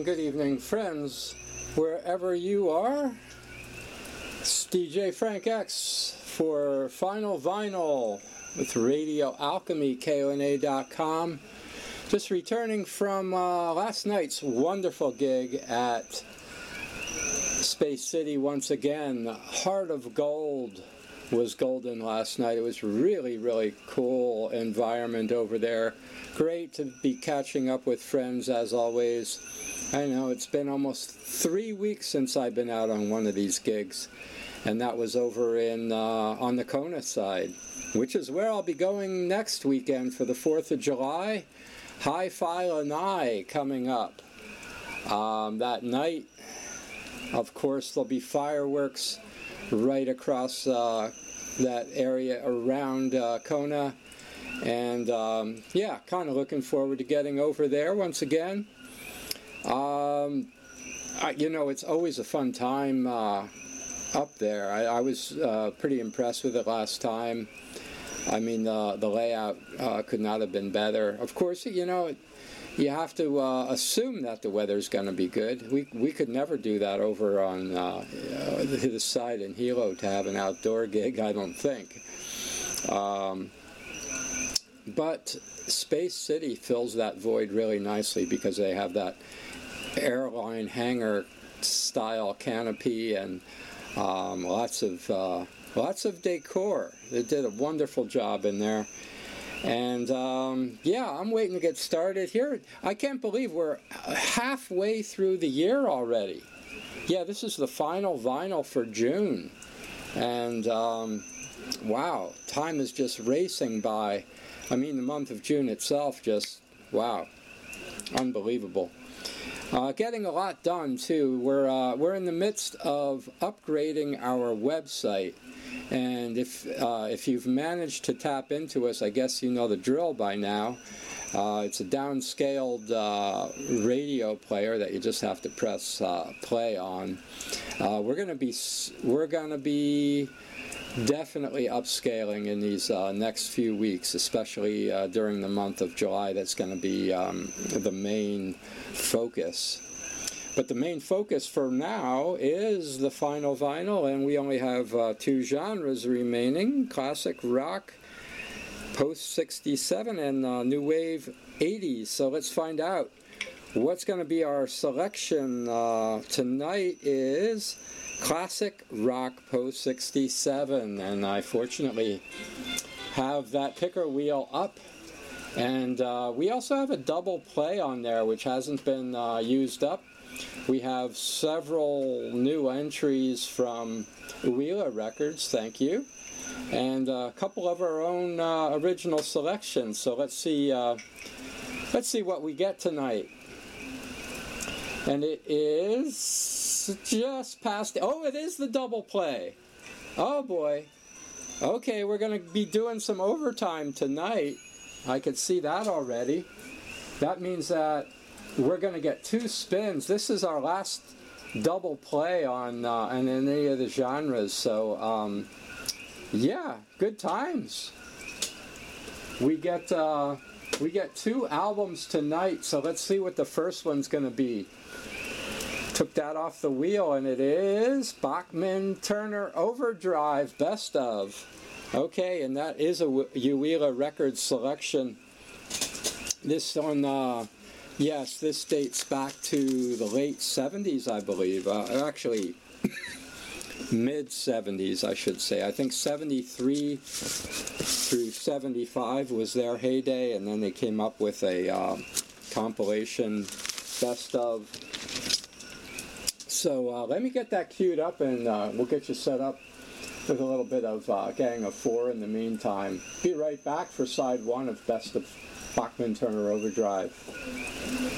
good evening, friends, wherever you are. It's DJ Frank X for Final Vinyl with Radio Alchemy, KONA.com. Just returning from last night's wonderful gig at Space City once again. Heart of Gold was golden last night. It was really, really cool environment over there. Great to be catching up with friends as always. I know it's been almost 3 weeks since I've been out on one of these gigs, and that was over in on the Kona side, which is where I'll be going next weekend for the 4th of July. Hi-Fi Lanai coming up. That night, of course, there'll be fireworks right across that area around Kona. And yeah, kind of looking forward to getting over there once again. You know, it's always a fun time up there. I was pretty impressed with it last time. I mean, the layout could not have been better. Of course, you know, you have to assume that the weather's going to be good. We could never do that over on the side in Hilo to have an outdoor gig, I don't think. But Space City fills that void really nicely because they have that airline hangar style canopy and lots of decor. They did a wonderful job in there. And yeah, I'm waiting to get started here. I can't believe we're halfway through the year already. Yeah, this is the final vinyl for June. And wow, time is just racing by. I mean, the month of June itself just, wow, unbelievable. Getting a lot done, too. We're in the midst of upgrading our website. And if you've managed to tap into us, I guess you know the drill by now. It's a downscaled radio player that you just have to press play on. We're gonna be definitely upscaling in these next few weeks, especially during the month of July. That's going to be the main focus. But the main focus for now is the final vinyl, and we only have 2 genres remaining: classic rock, post-67, and new wave 80s. So let's find out. What's going to be our selection tonight is classic rock post-67, and I fortunately have that picker wheel up, and we also have a double play on there which hasn't been used up. We have several new entries from Uila Records, thank you, and a couple of our own original selections. So let's see what we get tonight. And it is just past. Oh, it is the double play. Oh boy. Okay, we're going to be doing some overtime tonight. I could see that already. That means that we're going to get 2 spins. This is our last double play on in any of the genres. So yeah, good times. We get 2 albums tonight. So let's see what the first one's going to be. Took that off the wheel, and it is Bachman Turner Overdrive Best Of. Okay, and that is a Uila Records selection. This one, yes, this dates back to the late 70s, I believe. Actually, mid-70s, I should say. I think 73 through 75 was their heyday, and then they came up with a compilation Best Of. So let me get that queued up, and we'll get you set up with a little bit of Gang of 4 in the meantime. Be right back for side 1 of Best of Bachman Turner Overdrive.